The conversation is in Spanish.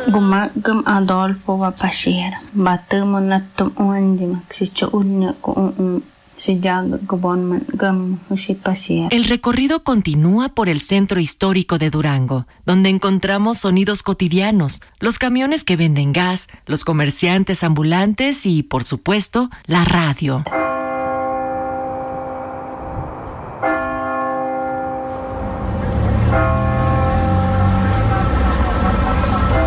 Gumagam Adolfo va pasir. Batemo natum uandim. Sicho ulnya ko El recorrido continúa por el centro histórico de Durango, donde encontramos sonidos cotidianos, los camiones que venden gas, los comerciantes ambulantes y, por supuesto, la radio.